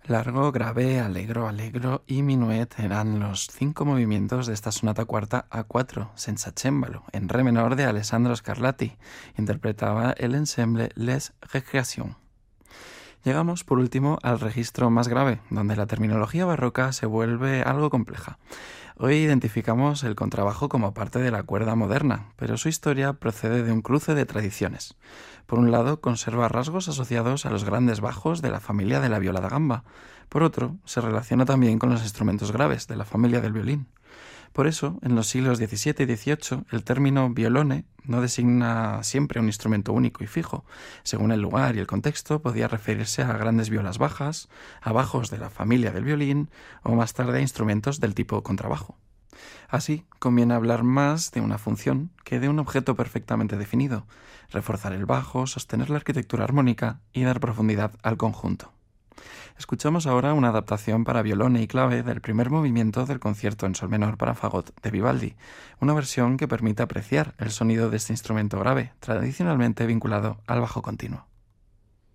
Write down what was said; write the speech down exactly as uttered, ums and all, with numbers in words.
Largo, grave, allegro, allegro y minuet eran los cinco movimientos de esta sonata cuarta a cuatro, senza cembalo, en re menor de Alessandro Scarlatti. Interpretaba el ensemble Les Recreations. Llegamos, por último, al registro más grave, donde la terminología barroca se vuelve algo compleja. Hoy identificamos el contrabajo como parte de la cuerda moderna, pero su historia procede de un cruce de tradiciones. Por un lado, conserva rasgos asociados a los grandes bajos de la familia de la viola da gamba. Por otro, se relaciona también con los instrumentos graves de la familia del violín. Por eso, en los siglos diecisiete y dieciocho, el término violone no designa siempre un instrumento único y fijo. Según el lugar y el contexto, podía referirse a grandes violas bajas, a bajos de la familia del violín o más tarde a instrumentos del tipo contrabajo. Así, conviene hablar más de una función que de un objeto perfectamente definido, reforzar el bajo, sostener la arquitectura armónica y dar profundidad al conjunto. Escuchamos ahora una adaptación para violone y clave del primer movimiento del concierto en sol menor para fagot de Vivaldi, una versión que permite apreciar el sonido de este instrumento grave, tradicionalmente vinculado al bajo continuo.